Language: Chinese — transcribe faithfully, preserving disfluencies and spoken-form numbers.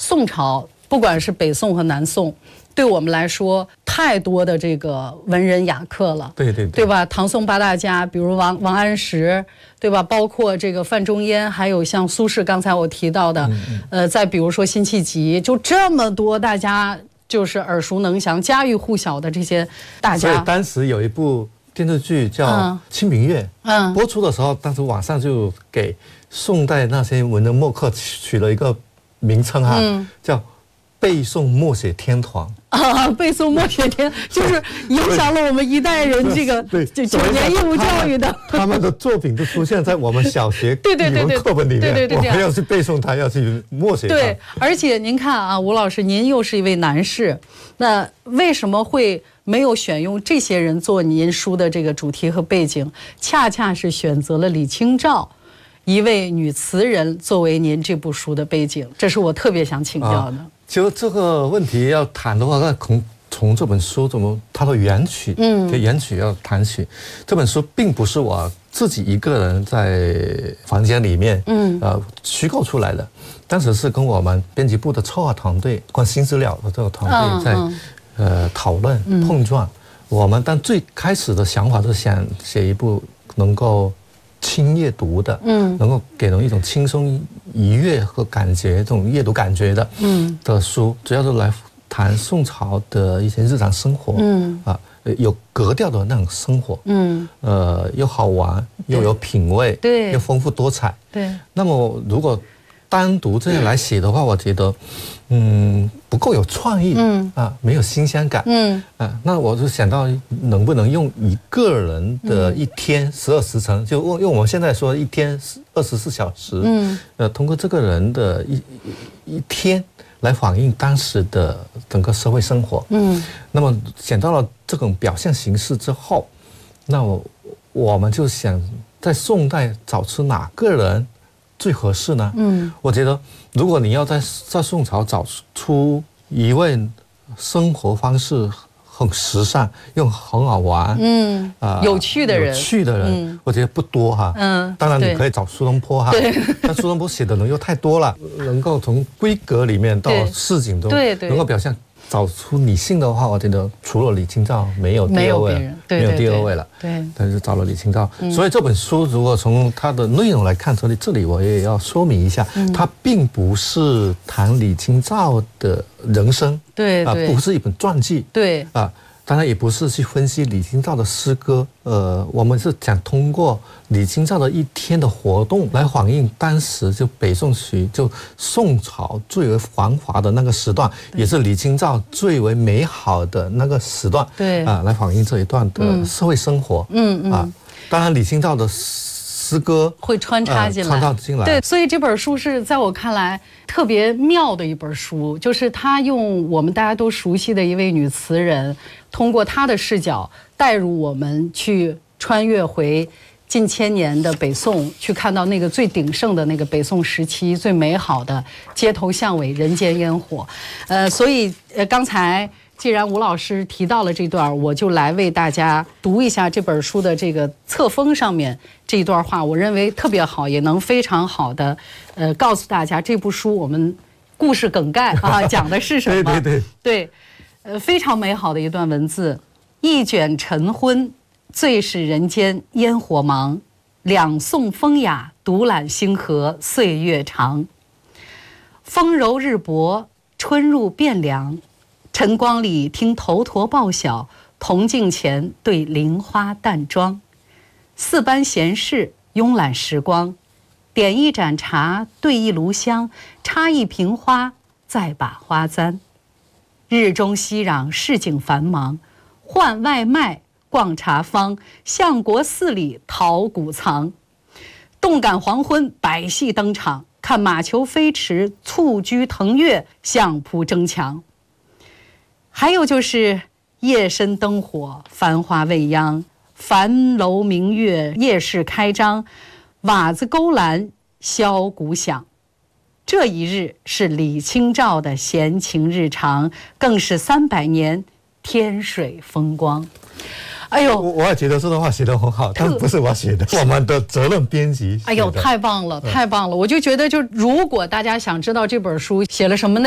宋朝，不管是北宋和南宋，对我们来说太多的这个文人雅客了， 对对对， 对吧？唐宋八大家，比如王王安石，对吧？包括这个范仲淹，还有像苏轼，刚才我提到的，嗯嗯呃，再比如说辛弃疾，就这么多大家就是耳熟能详、家喻户晓的这些大家。 所以当时有一部电视剧叫《清明月》，嗯，播出的时候，当时网上就给宋代那些文人墨客取了一个名称哈，嗯、叫背诵默写天团啊，背诵默写天就是影响了我们一代人这个就九年义务教育的。 他们的作品都出现在我们小学语文课本里面，对对对，我们要去背诵它，要去默写它。 对，而且您看啊，吴老师，您又是一位男士，那为什么会没有选用这些人做您书的这个主题和背景，恰恰是选择了李清照一位女词人作为您这部书的背景？这是我特别想请教的。啊， 其实这个问题要谈的话，那从从这本书怎么它的源起，嗯，源起要谈起。这本书并不是我自己一个人在房间里面，嗯，呃，虚构出来的。当时是跟我们编辑部的策划团队，关新资料的这个团队在、嗯嗯、呃讨论碰撞。嗯、我们但最开始的想法是想写一部能够轻阅读的，嗯，能够给人一种轻松愉悦和感觉，这种阅读感觉的，嗯的书，主要是来谈宋朝的一些日常生活，嗯啊，有格调的那种生活，嗯，呃，又好玩，又有品味， 对， 又丰富多彩， 对。 那么如果单独这样来写的话，我觉得，嗯，不够有创意，嗯啊，没有新鲜感，嗯啊，那我就想到能不能用一个人的一天十二时辰，就用用我们现在说一天二十四小时，嗯，呃，通过这个人的一一一天来反映当时的整个社会生活，嗯，那么想到了这种表现形式之后，那我我们就想在宋代找出哪个人最合适呢？嗯，我觉得如果你要在在宋朝找出一位生活方式很时尚又很好玩，嗯啊、呃、有趣的人，有趣的人，嗯、我觉得不多哈。嗯，当然你可以找苏东坡哈，但苏东坡写的人又太多了，能够从闺阁里面到市井中，对对，能够表现。找出女性的话，我觉得除了李清照没有第二位了，没有第二位了。对，但是找了李清照，嗯、所以这本书如果从它的内容来看，这里这里我也要说明一下，嗯、它并不是谈李清照的人生，对啊、呃，不是一本传记，对啊。呃当然也不是去分析李清照的诗歌，呃，我们是想通过李清照的一天的活动来反映当时就北宋时就宋朝最为繁华的那个时段，也是李清照最为美好的那个时段，对啊、呃，来反映这一段的社会生活，嗯嗯啊，当然李清照的诗歌会穿插进来， 呃、穿插进来， 对，所以这本书是在我看来特别妙的一本书，就是他用我们大家都熟悉的一位女词人，通过她的视角带入我们去穿越回近千年的北宋，去看到那个最鼎盛的那个北宋时期最美好的街头巷尾人间烟火。呃，所以呃刚才既然吴老师提到了这段，我就来为大家读一下这本书的这个册封上面这一段话，我认为特别好，也能非常好的呃告诉大家这部书我们故事梗概啊讲的是什么。对对对对，呃非常美好的一段文字。一卷晨昏，最是人间烟火茫，两宋风雅，独揽星河岁月长。风柔日薄，春入汴梁，晨光里听头陀报晓，铜镜前对菱花淡妆。四班闲事，慵懒时光，点一盏茶，对一炉香，插一瓶花，再把花簪。日中熙攘，市井繁忙，换外卖，逛茶坊，相国寺里淘古藏。动感黄昏，百戏登场，看马球飞驰，蹴鞠腾跃，相扑争强。还有就是夜深灯火，繁华未央，樊楼明月，夜市开张，瓦子勾栏，箫鼓响。这一日是李清照的闲情日常，更是三百年天水风光。哎呦， 我我也觉得这段话写得很好，但不是我写的，我们的责任编辑。 哎呦，太棒了，太棒了！我就觉得，就如果大家想知道这本书写了什么内